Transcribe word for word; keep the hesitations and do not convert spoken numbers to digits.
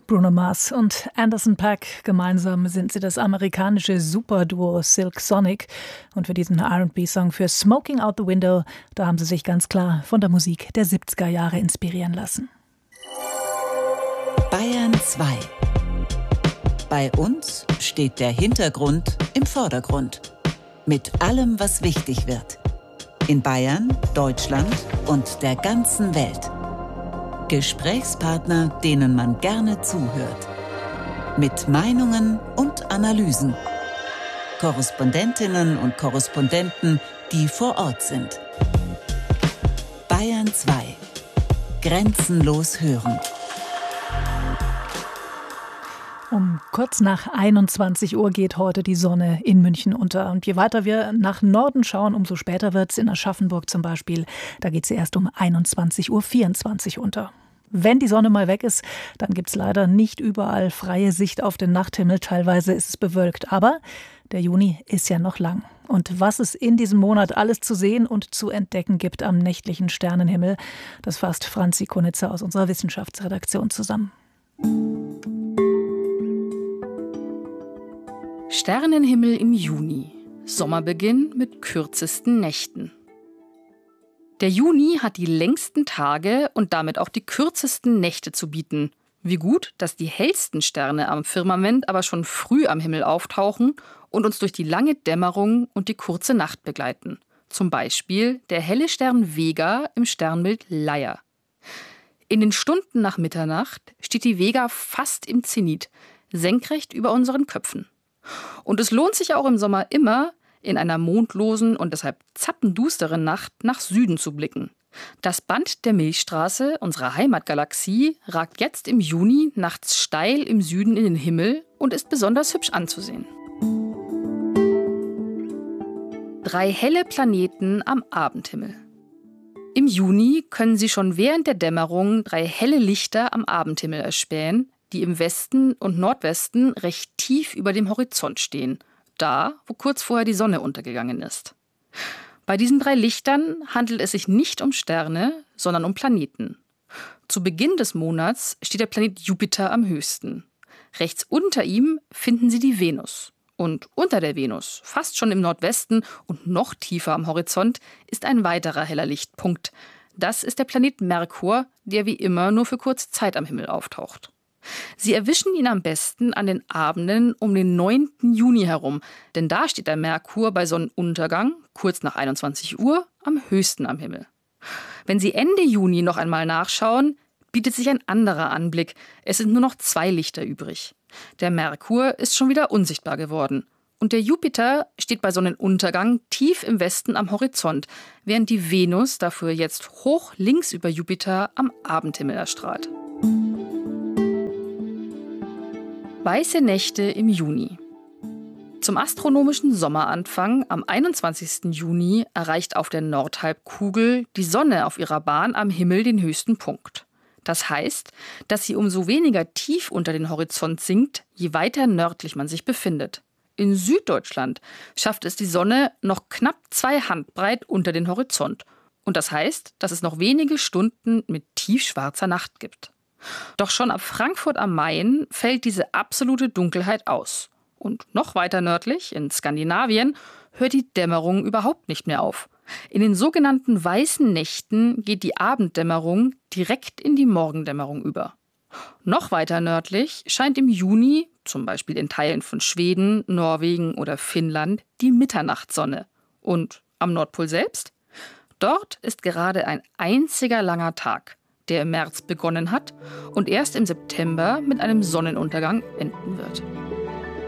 Bruno Mars und Anderson .Paak. Gemeinsam sind sie das amerikanische Superduo Silk Sonic. Und für diesen R and B-Song für Smoking Out the Window, da haben sie sich ganz klar von der Musik der siebziger Jahre inspirieren lassen. Bayern zwei. Bei uns steht der Hintergrund im Vordergrund. Mit allem, was wichtig wird. In Bayern, Deutschland und der ganzen Welt. Gesprächspartner, denen man gerne zuhört. Mit Meinungen und Analysen. Korrespondentinnen und Korrespondenten, die vor Ort sind. Bayern zwei. Grenzenlos hören. Um kurz nach einundzwanzig Uhr geht heute die Sonne in München unter. Und je weiter wir nach Norden schauen, umso später wird es in Aschaffenburg zum Beispiel. Da geht sie erst um einundzwanzig Uhr vierundzwanzig unter. Wenn die Sonne mal weg ist, dann gibt es leider nicht überall freie Sicht auf den Nachthimmel. Teilweise ist es bewölkt. Aber der Juni ist ja noch lang. Und was es in diesem Monat alles zu sehen und zu entdecken gibt am nächtlichen Sternenhimmel, das fasst Franzi Konitzer aus unserer Wissenschaftsredaktion zusammen. Sternenhimmel im Juni. Sommerbeginn mit kürzesten Nächten. Der Juni hat die längsten Tage und damit auch die kürzesten Nächte zu bieten. Wie gut, dass die hellsten Sterne am Firmament aber schon früh am Himmel auftauchen und uns durch die lange Dämmerung und die kurze Nacht begleiten. Zum Beispiel der helle Stern Vega im Sternbild Leier. In den Stunden nach Mitternacht steht die Vega fast im Zenit, senkrecht über unseren Köpfen. Und es lohnt sich auch im Sommer immer, in einer mondlosen und deshalb zappendusteren Nacht nach Süden zu blicken. Das Band der Milchstraße, unserer Heimatgalaxie, ragt jetzt im Juni nachts steil im Süden in den Himmel und ist besonders hübsch anzusehen. Drei helle Planeten am Abendhimmel. Im Juni können Sie schon während der Dämmerung drei helle Lichter am Abendhimmel erspähen, die im Westen und Nordwesten recht tief über dem Horizont stehen, da, wo kurz vorher die Sonne untergegangen ist. Bei diesen drei Lichtern handelt es sich nicht um Sterne, sondern um Planeten. Zu Beginn des Monats steht der Planet Jupiter am höchsten. Rechts unter ihm finden Sie die Venus. Und unter der Venus, fast schon im Nordwesten und noch tiefer am Horizont, ist ein weiterer heller Lichtpunkt. Das ist der Planet Merkur, der wie immer nur für kurze Zeit am Himmel auftaucht. Sie erwischen ihn am besten an den Abenden um den neunten Juni herum, denn da steht der Merkur bei Sonnenuntergang, kurz nach einundzwanzig Uhr, am höchsten am Himmel. Wenn Sie Ende Juni noch einmal nachschauen, bietet sich ein anderer Anblick. Es sind nur noch zwei Lichter übrig. Der Merkur ist schon wieder unsichtbar geworden. Und der Jupiter steht bei Sonnenuntergang tief im Westen am Horizont, während die Venus dafür jetzt hoch links über Jupiter am Abendhimmel erstrahlt. Weiße Nächte im Juni. Zum astronomischen Sommeranfang am einundzwanzigsten Juni erreicht auf der Nordhalbkugel die Sonne auf ihrer Bahn am Himmel den höchsten Punkt. Das heißt, dass sie umso weniger tief unter den Horizont sinkt, je weiter nördlich man sich befindet. In Süddeutschland schafft es die Sonne noch knapp zwei Handbreit unter den Horizont. Und das heißt, dass es noch wenige Stunden mit tiefschwarzer Nacht gibt. Doch schon ab Frankfurt am Main fällt diese absolute Dunkelheit aus. Und noch weiter nördlich, in Skandinavien, hört die Dämmerung überhaupt nicht mehr auf. In den sogenannten weißen Nächten geht die Abenddämmerung direkt in die Morgendämmerung über. Noch weiter nördlich scheint im Juni, zum Beispiel in Teilen von Schweden, Norwegen oder Finnland, die Mitternachtssonne. Und am Nordpol selbst? Dort ist gerade ein einziger langer Tag, der im März begonnen hat und erst im September mit einem Sonnenuntergang enden wird.